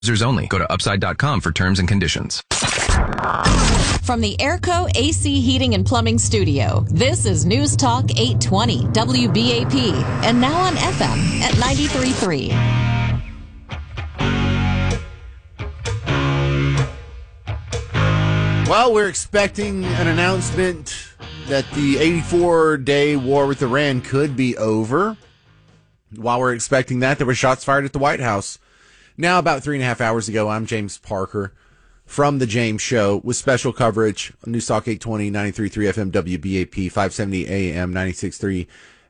Users only. Go to upside.com for terms and conditions. From the Airco AC Heating and Plumbing Studio, this is News Talk 820 WBAP, and now on FM at 93.3. Well, we're expecting an announcement that the 84-day war with Iran could be over. While we're expecting that, there were shots fired at the White House. Now, about 3.5 hours ago, I'm James Parker from The James Show with special coverage on News Talk 820, 93.3 FM, WBAP, 570 AM, 96.3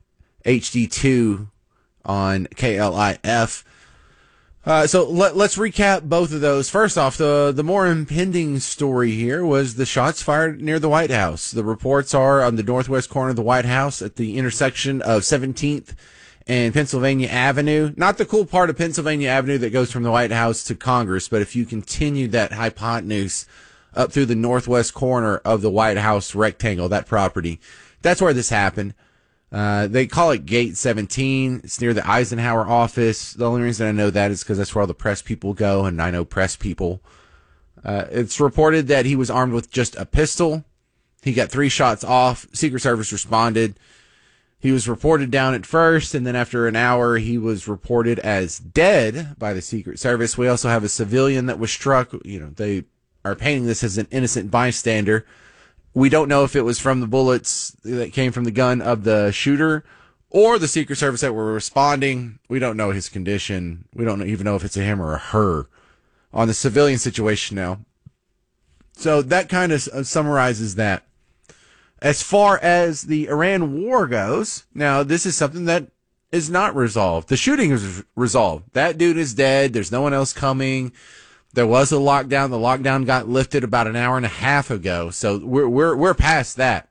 HD2 on KLIF. So let's recap both of those. First off, the more impending story here was the shots fired near the White House. The reports are on the northwest corner of the White House at the intersection of 17th and Pennsylvania Avenue. Not the cool part of Pennsylvania Avenue that goes from the White House to Congress, but if you continue that hypotenuse up through the northwest corner of the White House rectangle, that property, that's where this happened. They call it Gate 17. It's near the Eisenhower office. The only reason I know that is because that's where all the press people go, and I know press people. It's reported that he was armed with just a pistol. He got 3 shots off. Secret Service responded. He was reported down at first, and then after an hour, he was reported as dead by the Secret Service. We also have a civilian that was struck. They are painting this as an innocent bystander. We don't know if it was from the bullets that came from the gun of the shooter or the Secret Service that were responding. We don't know his condition. We don't even know if it's a him or a her on the civilian situation now. So that kind of summarizes that. As far as the Iran war goes, now this is something that is not resolved. The shooting is resolved. That dude is dead. There's no one else coming. There was a lockdown. The lockdown got lifted about an hour and a half ago. So we're past that.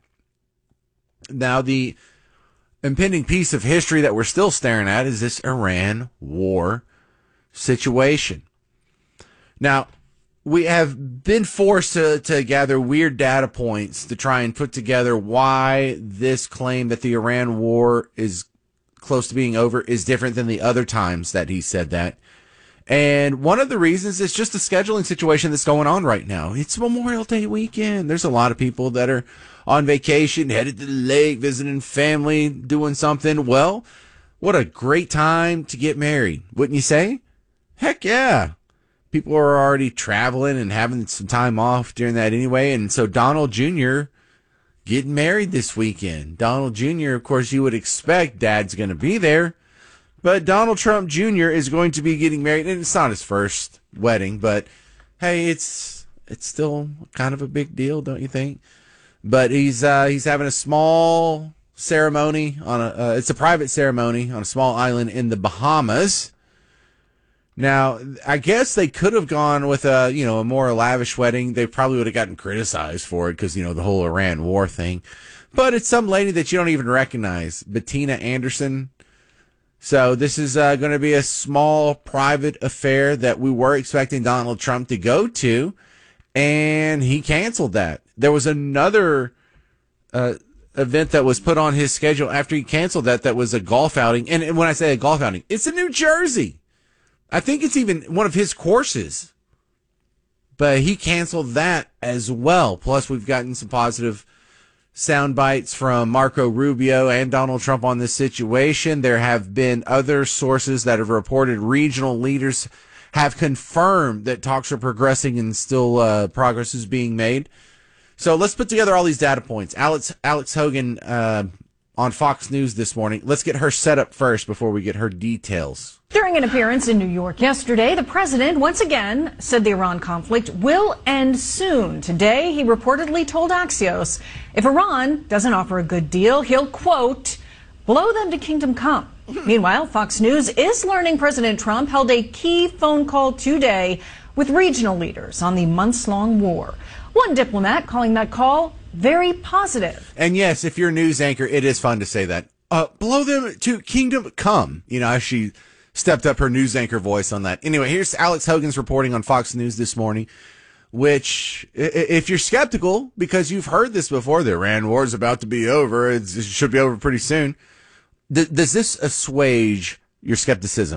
Now the impending piece of history that we're still staring at is this Iran war situation. Now, we have been forced to gather weird data points to try and put together why this claim that the Iran war is close to being over is different than the other times that he said that. And one of the reasons is just the scheduling situation that's going on right now. It's Memorial Day weekend. There's a lot of people that are on vacation, headed to the lake, visiting family, doing something. Well, what a great time to get married, wouldn't you say? Heck yeah. People are already traveling and having some time off during that anyway. And so Donald Jr. getting married this weekend. Donald Jr., of course, you would expect Dad's going to be there. But Donald Trump Jr. is going to be getting married. And it's not his first wedding, but hey, it's still kind of a big deal, don't you think? But he's having a small ceremony it's a private ceremony on a small island in the Bahamas. Now, I guess they could have gone with a more lavish wedding. They probably would have gotten criticized for it because, the whole Iran war thing. But it's some lady that you don't even recognize, Bettina Anderson. So this is going to be a small private affair that we were expecting Donald Trump to go to, and he canceled that. There was another event that was put on his schedule after he canceled that was a golf outing. And when I say a golf outing, it's in New Jersey. I think it's even one of his courses. But he canceled that as well. Plus, we've gotten some positive sound bites from Marco Rubio and Donald Trump on this situation. There have been other sources that have reported regional leaders have confirmed that talks are progressing and still progress is being made. So let's put together all these data points. Alex Hogan on Fox News this morning. Let's get her set up first before we get her details. During an appearance in New York yesterday, the president once again said the Iran conflict will end soon. Today, he reportedly told Axios if Iran doesn't offer a good deal, he'll, quote, blow them to kingdom come. Meanwhile, Fox News is learning President Trump held a key phone call today with regional leaders on the months-long war. One diplomat calling that call very positive. And yes, if you're a news anchor, it is fun to say that. Blow them to kingdom come. As she stepped up her news anchor voice on that. Anyway, here's Alex Hogan's reporting on Fox News this morning, which, if you're skeptical, because you've heard this before, the Iran war is about to be over, it should be over pretty soon. Does this assuage your skepticism?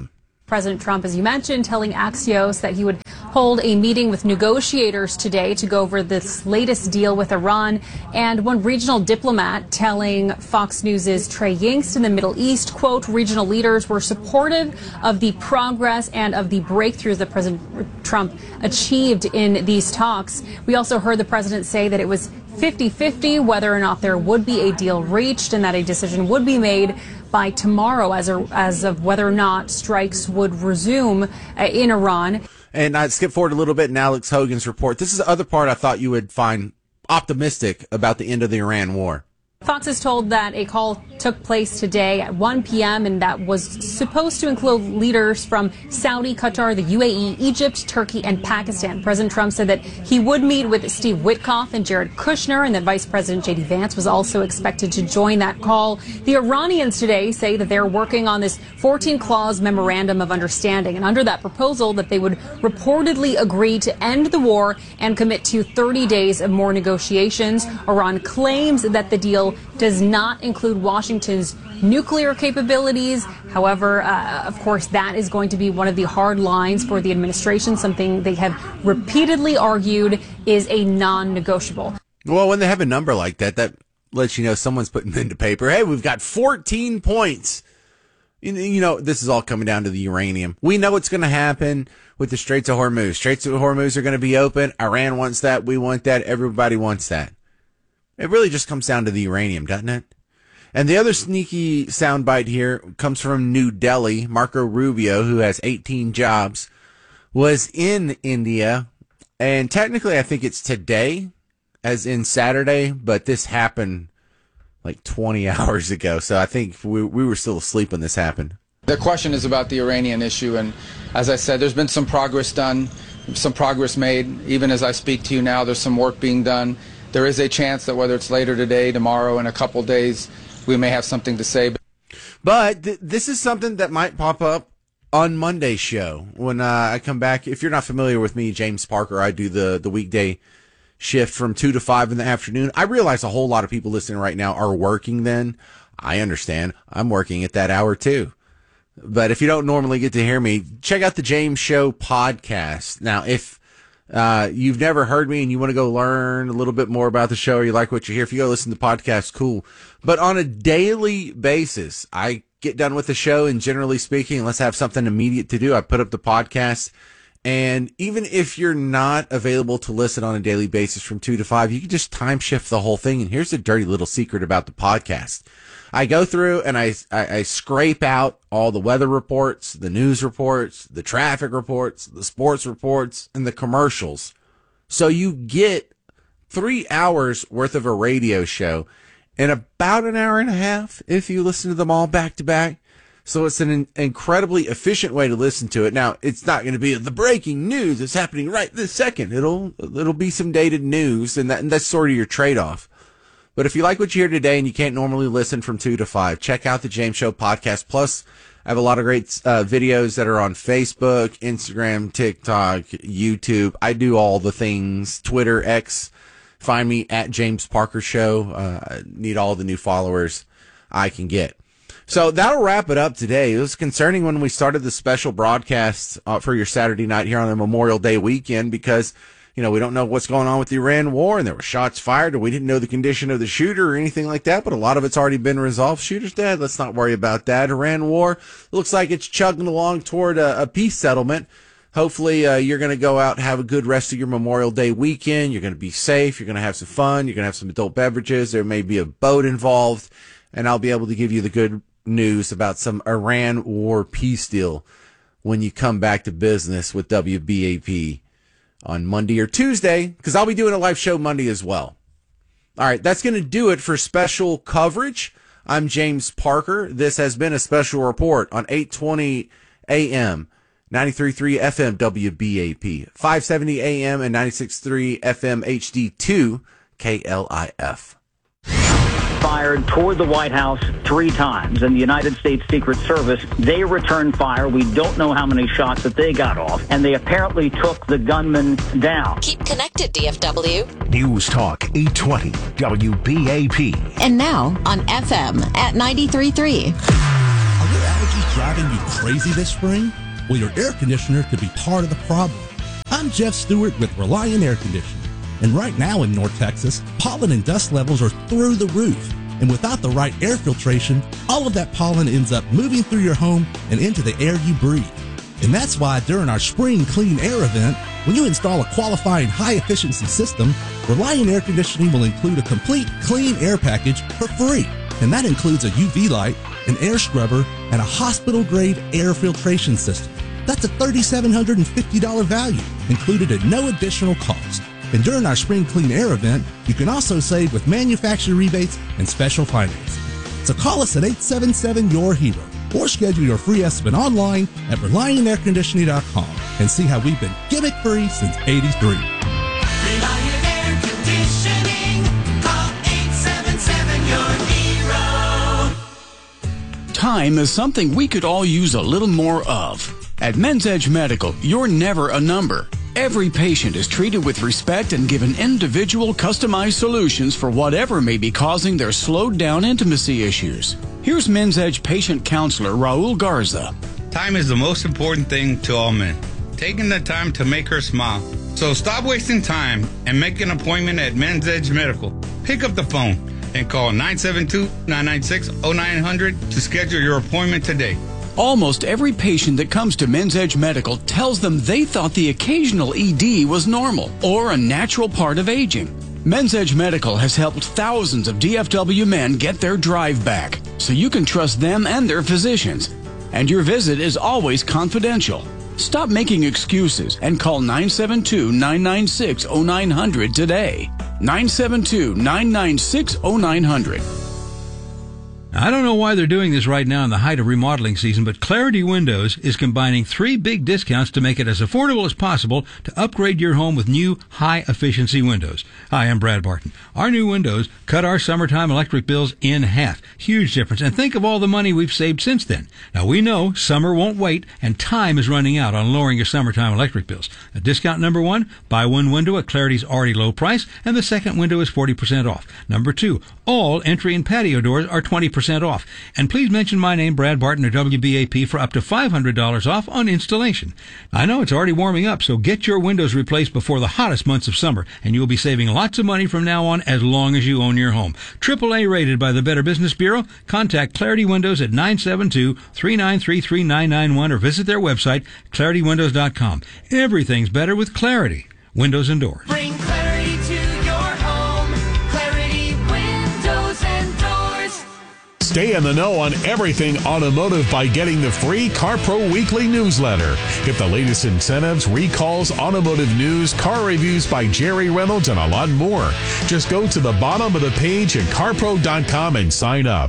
President Trump, as you mentioned, telling Axios that he would hold a meeting with negotiators today to go over this latest deal with Iran. And one regional diplomat telling Fox News' Trey Yingst in the Middle East, quote, regional leaders were supportive of the progress and of the breakthroughs that President Trump achieved in these talks. We also heard the president say that it was 50-50 whether or not there would be a deal reached and that a decision would be made by tomorrow as of whether or not strikes would resume in Iran. And I'd skip forward a little bit in Alex Hogan's report. This is the other part I thought you would find optimistic about the end of the Iran war. Fox is told that a call took place today at 1 p.m. and that was supposed to include leaders from Saudi, Qatar, the UAE, Egypt, Turkey, and Pakistan. President Trump said that he would meet with Steve Witkoff and Jared Kushner, and that Vice President J.D. Vance was also expected to join that call. The Iranians today say that they're working on this 14-clause memorandum of understanding, and under that proposal that they would reportedly agree to end the war and commit to 30 days of more negotiations. Iran claims that the deal does not include Washington's nuclear capabilities. However, of course, that is going to be one of the hard lines for the administration, something they have repeatedly argued is a non-negotiable. Well, when they have a number like that, that lets you know someone's putting pen to paper. Hey, we've got 14 points. You know, this is all coming down to the uranium. We know what's going to happen with the Straits of Hormuz. Straits of Hormuz are going to be open. Iran wants that. We want that. Everybody wants that. It really just comes down to the uranium, doesn't it? And the other sneaky soundbite here comes from New Delhi. Marco Rubio, who has 18 jobs, was in India. And technically, I think it's today, as in Saturday, but this happened like 20 hours ago. So I think we were still asleep when this happened. The question is about the Iranian issue. And as I said, there's been some progress done, some progress made. Even as I speak to you now, there's some work being done. There is a chance that whether it's later today, tomorrow, in a couple days, we may have something to say. But this is something that might pop up on Monday's show when I come back. If you're not familiar with me, James Parker, I do the weekday shift from 2 to 5 in the afternoon. I realize a whole lot of people listening right now are working then. I understand. I'm working at that hour too. But if you don't normally get to hear me, check out the James Show podcast. Now, if you've never heard me and you want to go learn a little bit more about the show or you like what you hear, if you go listen to the podcast, cool. But on a daily basis, I get done with the show and generally speaking, unless I have something immediate to do, I put up the podcast. And even if you're not available to listen on a daily basis from 2 to 5, you can just time shift the whole thing. And here's the dirty little secret about the podcast. I go through and I scrape out all the weather reports, the news reports, the traffic reports, the sports reports, and the commercials. So you get 3 hours worth of a radio show in about an hour and a half if you listen to them all back to back. So it's an incredibly efficient way to listen to it. Now, it's not going to be the breaking news that's happening right this second. It'll be some dated news, and that's sort of your trade-off. But if you like what you hear today and you can't normally listen from 2 to 5, check out the James Show podcast. Plus, I have a lot of great videos that are on Facebook, Instagram, TikTok, YouTube. I do all the things. Twitter, X. Find me at James Parker Show. Need all the new followers I can get. So that'll wrap it up today. It was concerning when we started the special broadcast for your Saturday night here on the Memorial Day weekend because, you know, we don't know what's going on with the Iran war and there were shots fired and we didn't know the condition of the shooter or anything like that, but a lot of it's already been resolved. Shooter's dead. Let's not worry about that. Iran war looks like it's chugging along toward a peace settlement. Hopefully, you're going to go out and have a good rest of your Memorial Day weekend. You're going to be safe. You're going to have some fun. You're going to have some adult beverages. There may be a boat involved, and I'll be able to give you the good news about some Iran war peace deal when you come back to business with WBAP on Monday or Tuesday, because I'll be doing a live show Monday as well. All right, that's going to do it for special coverage. I'm James Parker. This has been a special report on 820 AM, 93.3 FM WBAP, 570 AM and 96.3 FM HD2 KLIF. Fired toward the White House 3 times, and the United States Secret Service, they returned fire. We don't know how many shots that they got off, and they apparently took the gunman down. Keep connected, DFW. News Talk 820 WBAP. And now on FM at 93.3. Are your allergies driving you crazy this spring? Well, your air conditioner could be part of the problem. I'm Jeff Stewart with Reliant Air Conditioning. And right now in North Texas, pollen and dust levels are through the roof. And without the right air filtration, all of that pollen ends up moving through your home and into the air you breathe. And that's why during our Spring Clean Air event, when you install a qualifying high-efficiency system, Reliant Air Conditioning will include a complete clean air package for free. And that includes a UV light, an air scrubber, and a hospital-grade air filtration system. That's a $3,750 value, included at no additional cost. And during our Spring Clean Air event, you can also save with manufacturer rebates and special financing. So call us at 877-YOUR-HERO or schedule your free estimate online at ReliantAirConditioning.com and see how we've been gimmick-free since '83. Reliant Air Conditioning. Call 877-YOUR-HERO. Time is something we could all use a little more of. At Men's Edge Medical, you're never a number. Every patient is treated with respect and given individual, customized solutions for whatever may be causing their slowed down intimacy issues. Here's Men's Edge patient counselor Raul Garza. Time is the most important thing to all men. Taking the time to make her smile. So stop wasting time and make an appointment at Men's Edge Medical. Pick up the phone and call 972-996-0900 to schedule your appointment today. Almost every patient that comes to Men's Edge Medical tells them they thought the occasional ED was normal or a natural part of aging. Men's Edge Medical has helped thousands of DFW men get their drive back, so you can trust them and their physicians. And your visit is always confidential. Stop making excuses and call 972-996-0900 today. 972-996-0900. I don't know why they're doing this right now in the height of remodeling season, but Clarity Windows is combining 3 big discounts to make it as affordable as possible to upgrade your home with new high-efficiency windows. Hi, I'm Brad Barton. Our new windows cut our summertime electric bills in half. Huge difference. And think of all the money we've saved since then. Now, we know summer won't wait, and time is running out on lowering your summertime electric bills. Discount number 1, buy one window at Clarity's already low price, and the second window is 40% off. Number 2, all entry and patio doors are 20% off. And please mention my name, Brad Barton, or WBAP, for up to $500 off on installation. I know it's already warming up, so get your windows replaced before the hottest months of summer, and you'll be saving lots of money from now on as long as you own your home. AAA rated by the Better Business Bureau. Contact Clarity Windows at 972-393-3991 or visit their website, ClarityWindows.com. Everything's better with Clarity Windows and Doors. Bring clarity to your home. Clarity Windows and Doors. Stay in the know on everything automotive by getting the free CarPro Weekly newsletter. Get the latest incentives, recalls, automotive news, car reviews by Jerry Reynolds, and a lot more. Just go to the bottom of the page at carpro.com and sign up.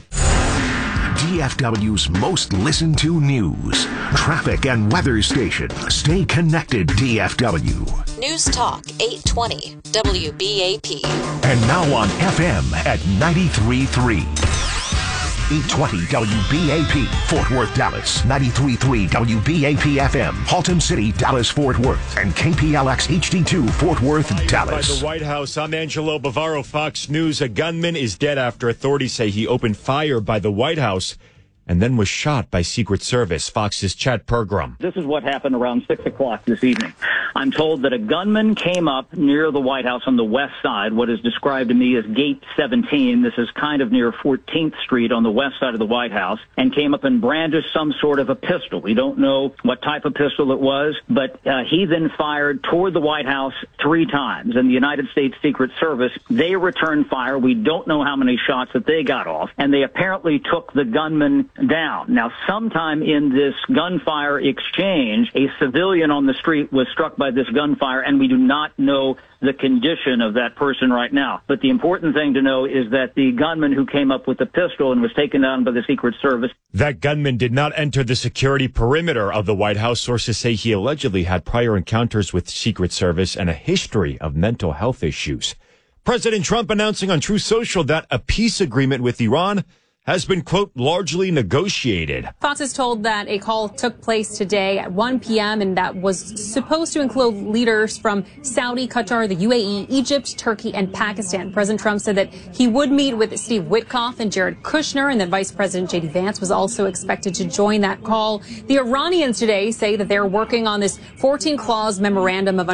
DFW's most listened to news, traffic, and weather station. Stay connected, DFW. News Talk 820 WBAP. And now on FM at 93.3. 820 WBAP, Fort Worth, Dallas. 93.3 WBAP FM, Haltom City, Dallas, Fort Worth. And KPLX HD2, Fort Worth, Dallas. By the White House, I'm Angelo Bavaro, Fox News. A gunman is dead after authorities say he opened fire by the White House and then was shot by Secret Service. Fox's Chad Pergram. This is what happened around 6 o'clock this evening. I'm told that a gunman came up near the White House on the west side, what is described to me as Gate 17. This is kind of near 14th Street on the west side of the White House, and came up and brandished some sort of a pistol. We don't know what type of pistol it was, but he then fired toward the White House 3 times. And the United States Secret Service, they returned fire. We don't know how many shots that they got off, and they apparently took the gunman down. Now, sometime in this gunfire exchange, a civilian on the street was struck by this gunfire, and we do not know the condition of that person right now. But the important thing to know is that the gunman who came up with the pistol and was taken down by the Secret Service. That gunman did not enter the security perimeter of the White House. Sources say he allegedly had prior encounters with Secret Service and a history of mental health issues. President Trump announcing on Truth Social that a peace agreement with Iran has been, quote, largely negotiated. Fox is told that a call took place today at 1 p.m. and that was supposed to include leaders from Saudi, Qatar, the UAE, Egypt, Turkey, and Pakistan. President Trump said that he would meet with Steve Witkoff and Jared Kushner, and that Vice President J.D. Vance was also expected to join that call. The Iranians today say that they're working on this 14-clause memorandum of